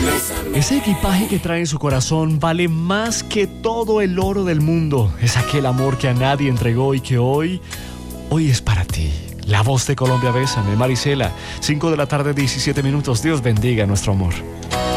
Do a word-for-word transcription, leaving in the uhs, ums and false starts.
Ese equipaje que trae en su corazón vale más que todo el oro del mundo. Es aquel amor que a nadie entregó y que hoy, hoy es para ti. La voz de Colombia, Bésame, Marisela, cinco de la tarde, diecisiete minutos. Dios bendiga nuestro amor.